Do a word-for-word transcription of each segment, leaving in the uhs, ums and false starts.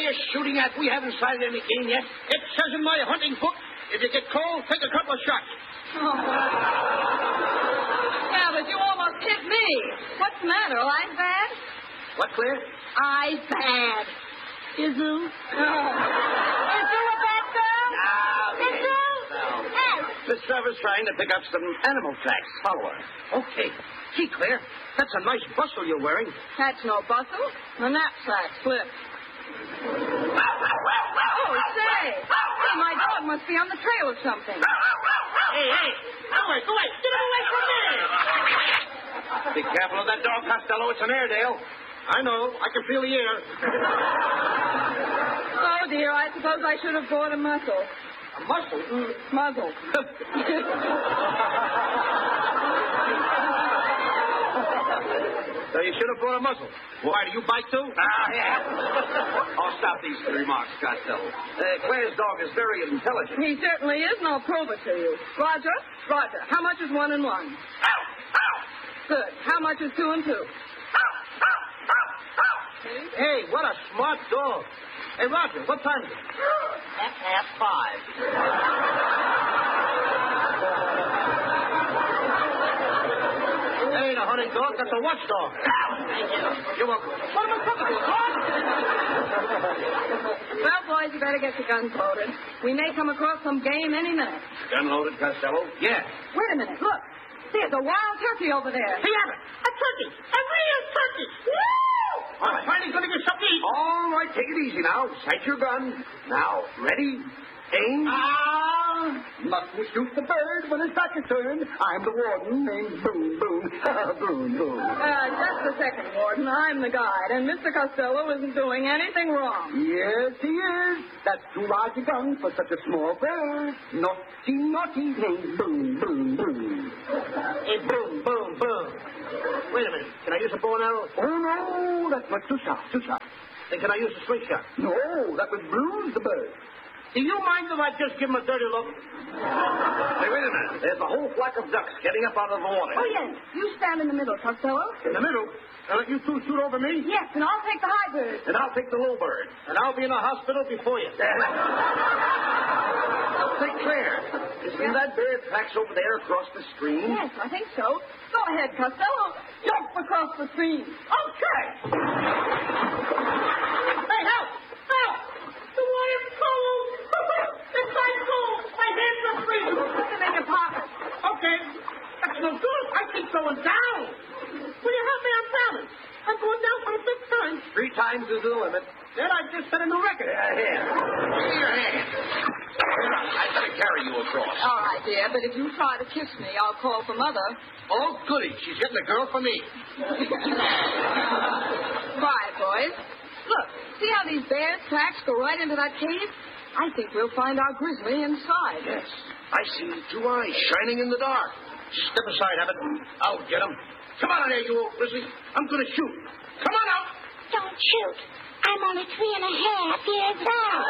you shooting at? We haven't sighted any game yet. It says in my hunting book, if you get cold, take a couple of shots. Oh. Yeah, but you almost hit me. What's the matter? Eyes bad? What, Claire? Eyes bad. Is who? Oh. Is you a bad girl? No. Is you? No. Hey. Miss Travers trying to pick up some animal tracks. Follow her. Okay. Gee, Claire, that's a nice bustle you're wearing. That's no bustle. The knapsack slipped. Oh, say. Hey, my dog must be on the trail of something. Hey, hey. Go away, go away. Get him away from me. Be careful of that dog, Costello. It's an Airedale. I know. I can feel the air. Oh, dear. I suppose I should have bought a muzzle. A muzzle? Mm, muzzle. So you should have brought a muzzle. Why, do you bite too? Ah, yeah. I'll stop these remarks, Costello. Uh, Claire's dog is very intelligent. He certainly is, and I'll prove it to you. Roger, Roger, how much is one and one? Good. How much is two and two? Hey, what a smart dog. Hey, Roger, what time is it? That's half five. That ain't a hunting dog, that's a watchdog. Thank you. You're welcome. What am I talking to, dog? Well, boys, you better get your guns loaded. We may come across some game any minute. Gun loaded, Costello? Yeah. Wait a minute, look. There's a wild turkey over there. Hey, Abbott. A turkey. A real turkey. Woo! I'm finally going to get something to eat. All right, take it easy now. Sight your gun. Now, ready? Aim. Ah! Mustn't shoot the bird when his back is turned. I'm the warden named Boom Boom. Boom Boom. Uh, just a second, Warden. I'm the guide, and Mister Costello isn't doing anything wrong. Yes, he is. That's too large a gun for such a small bird. Naughty, naughty named Boom Boom Boom. Hey, boom, boom, boom. Wait a minute. Can I use a bow and arrow? Oh, no, that's much too sharp, too sharp. Then can I use a slingshot? No, that would bruise the bird. Do you mind if I just give him a dirty look? Hey, wait a minute. There's a whole flock of ducks getting up out of the water. Oh, yes. You stand in the middle, Costello. In the middle? Now let you two shoot over me? Yes, and I'll take the high bird. And I'll take the low bird. And I'll be in the hospital before you. Say, Claire, you see that bird tracks over there across the stream? Yes, I think so. Go ahead, Costello. Jump across the stream. Okay. Hey, help! Help! The water's cold! It's ice cold! My hands are freezing! Put them in your pocket. Okay. That's no good. I keep going down. Will you help me? I'm drowning. I'm going down for the fifth time. Three times is the limit. Then I just set a new record. Yeah, here. Give me your hand. I better carry you across. All right, dear, but if you try to kiss me, I'll call for Mother. Oh, goody. She's getting a girl for me. Quiet, boys. Look, see how these bears' tracks go right into that cave? I think we'll find our grizzly inside. Yes. I see two eyes shining in the dark. Step aside, Abbott. I'll get him. Come on in there, you old grizzly. I'm going to shoot. Come on out. Don't shoot. I'm only three and a half years old.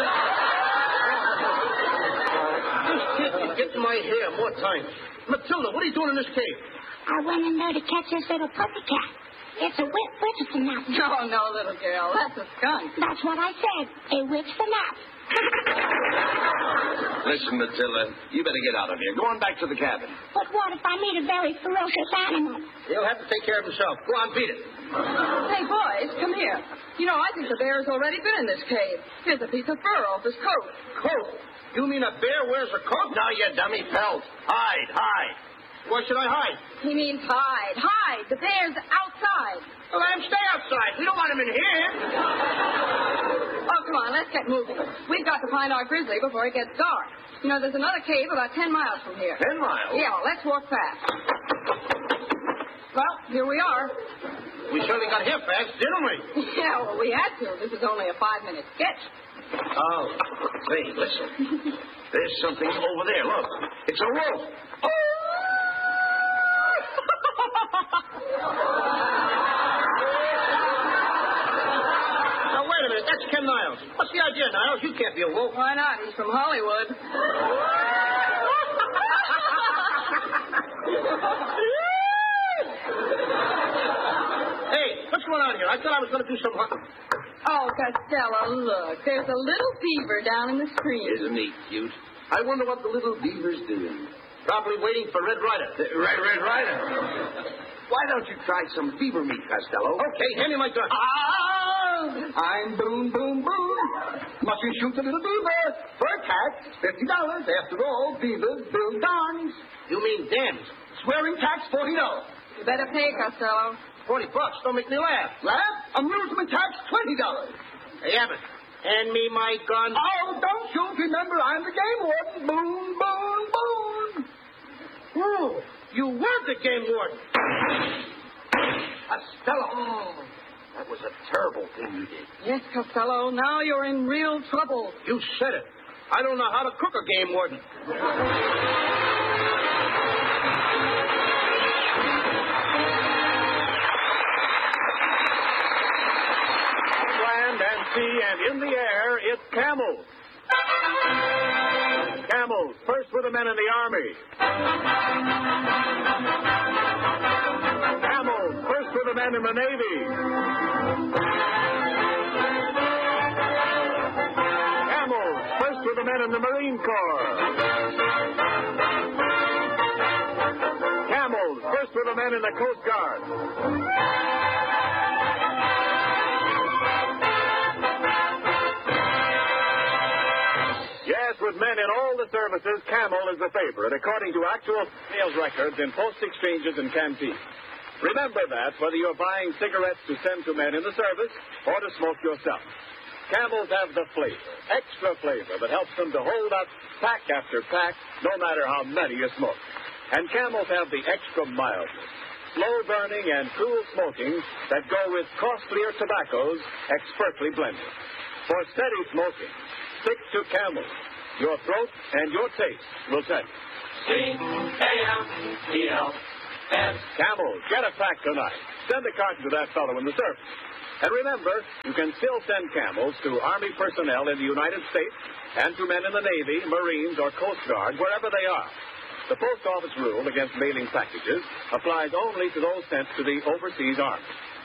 This kid is getting my hair more times. Matilda, what are you doing in this cave? I went in there to catch this little pussycat. It's a whip whips the nap. No, no, little girl. That's a skunk. That's what I said. It whips the nap. Listen, Matilda, you better get out of here. Go on back to the cabin. But what if I meet a very ferocious animal? He'll have to take care of himself. Go on, beat it. Hey, boys, come here. You know, I think the bear's already been in this cave. Here's a piece of fur off his coat. Coat? You mean a bear wears a coat? No, you dummy pelt. Hide, hide. Why should I hide? He means hide. Hide. The bear's outside. Well, let him stay outside. We don't want him in here. Oh, come on, let's get moving. We've got to find our grizzly before it gets dark. You know, there's another cave about ten miles from here. Ten miles? Yeah, well, let's walk fast. Well, here we are. We certainly got here fast, didn't we? Yeah, well, we had to. This is only a five-minute sketch. Oh, hey, listen. There's something over there. Look, it's a rope. Oh! Now, wait a minute. That's Ken Niles. What's the idea, Niles? You can't be a wolf. Why not? He's from Hollywood. Hey, what's going on here? I thought I was going to do some hunting. Oh, Costello, look. There's a little beaver down in the stream. Isn't he cute? I wonder what the little beaver's doing. Probably waiting for Red Ryder. Uh, Red, Red Ryder? Why don't you try some beaver meat, Costello? Okay, hand me my gun. Ah! I'm Boom Boom Boom. Must you shoot the little beaver? For a cat, fifty dollars. After all, beavers build dams. You mean dams? Swearing tax, forty dollars. You better pay, Costello. Forty bucks, don't make me laugh. Laugh? Amusement tax, twenty dollars. Hey, Abbott, hand me my gun. Oh, don't shoot. Remember, I'm the game warden. Boom, boom, boom. Oh, you were the game warden. Costello. Oh, that was a terrible thing you did. Yes, Costello. Now you're in real trouble. You said it. I don't know how to cook a game warden. Land and sea and in the air, it's camels. Camels, first with the men in the army. Camels, first with the men in the Navy. Camels, first with the men in the Marine Corps. Camels, first with the men in the Coast Guard. Yes, with men in all the services, Camel is the favorite, according to actual sales records in post exchanges and canteens. Remember that, whether you're buying cigarettes to send to men in the service or to smoke yourself. Camels have the flavor, extra flavor, that helps them to hold up pack after pack, no matter how many you smoke. And Camels have the extra mildness, slow burning and cool smoking that go with costlier tobaccos expertly blended. For steady smoking, stick to Camels. Your throat and your taste will tell you. C A M E L S. Camels, get a pack tonight. Send a carton to that fellow in the service. And remember, you can still send Camels to Army personnel in the United States and to men in the Navy, Marines, or Coast Guard, wherever they are. The Post Office rule against mailing packages applies only to those sent to the overseas army.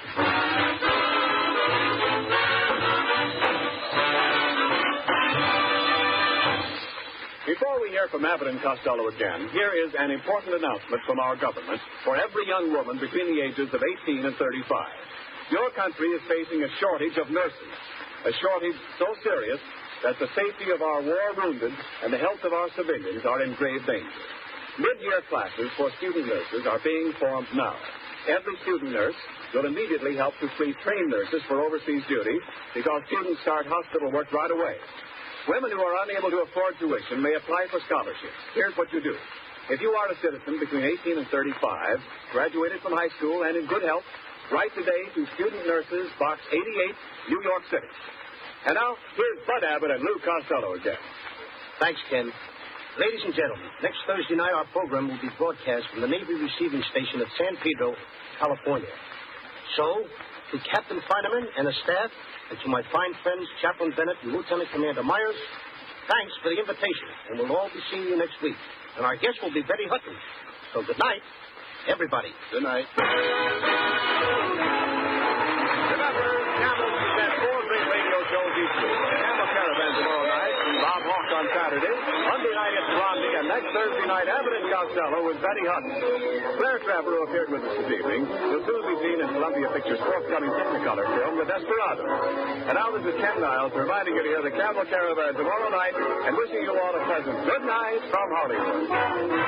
Before we hear from Abbott and Costello again, here is an important announcement from our government for every young woman between the ages of eighteen and thirty-five. Your country is facing a shortage of nurses, a shortage so serious that the safety of our war-wounded and the health of our civilians are in grave danger. Mid-year classes for student nurses are being formed now. Every student nurse will immediately help to pre-train nurses for overseas duty because students start hospital work right away. Women who are unable to afford tuition may apply for scholarships. Here's what you do. If you are a citizen between eighteen and thirty-five, graduated from high school and in good health, write today to Student Nurses, Box eighty-eight, New York City. And now, here's Bud Abbott and Lou Costello again. Thanks, Ken. Ladies and gentlemen, next Thursday night our program will be broadcast from the Navy Receiving Station at San Pedro, California. So, to Captain Feineman and the staff, and to my fine friends, Chaplain Bennett and Lieutenant Commander Myers, thanks for the invitation, and we'll all be seeing you next week. And our guest will be Betty Hutton. So good night, everybody. Good night. Remember, Camel presents four big radio shows each week. The Camel Caravan tomorrow night, Bob Hawk on Saturday, Monday night it's Blondie, and next Thursday night, Abbott and Costello with Betty Hutton. Claire Trevor, who appeared with us this evening, will soon be seen in Columbia Pictures' forthcoming Technicolor film, The Desperado. And now this is Ken Niles reminding you to hear the Camel Caravan tomorrow night and wishing you all a pleasant good night from Hollywood.